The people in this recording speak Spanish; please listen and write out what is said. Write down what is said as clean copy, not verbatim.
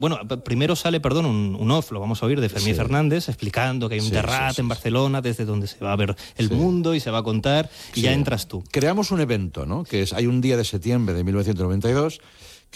Bueno, primero sale, un off, lo vamos a oír, de Fermín Fernández, explicando que hay un Terrat en Barcelona, desde donde se va a ver el mundo y se va a contar, y ya entras tú. Creamos un evento, ¿no? Hay un día de septiembre de 1992